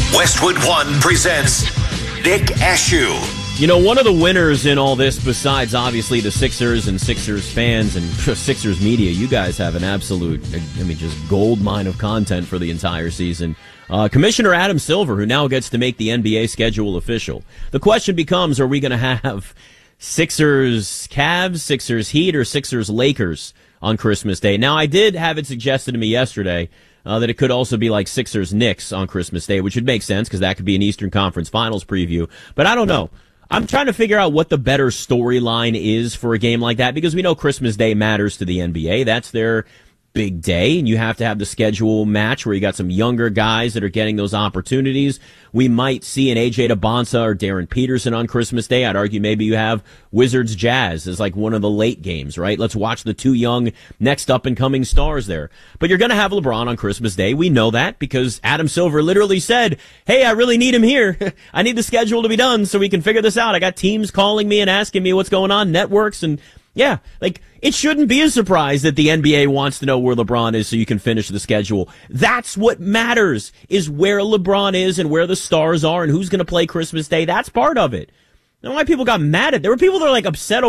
Westwood One presents Nick Ashew. You know, one of the winners in all this, besides obviously the Sixers and Sixers fans and Sixers media, you guys have an absolute, just gold mine of content for the entire season. Commissioner Adam Silver, who now gets to make the NBA schedule official. The question becomes, are we going to have Sixers Cavs, Sixers Heat, or Sixers Lakers on Christmas Day? Now, I did have it suggested to me yesterday that it could also be like Sixers Knicks on Christmas Day, which would make sense because that could be an Eastern Conference Finals preview. But I don't know. I'm trying to figure out what the better storyline is for a game like that, because we know Christmas Day matters to the NBA. That's their big day, and you have to have the schedule match where you got some younger guys that are getting those opportunities. We might see an AJ DeBonsa or Darren Peterson on Christmas Day. I'd argue maybe you have Wizards Jazz as like one of the late games, right? Let's watch the two young next up and coming stars there. But you're going to have LeBron on Christmas Day. We know that because Adam Silver literally said, hey, I really need him here. I need the schedule to be done so we can figure this out. I got teams calling me and asking me what's going on, networks, and yeah, it shouldn't be a surprise that the NBA wants to know where LeBron is so you can finish the schedule. That's what matters, is where LeBron is and where the stars are and who's going to play Christmas Day. That's part of it. And why people got mad at, there were people that are upset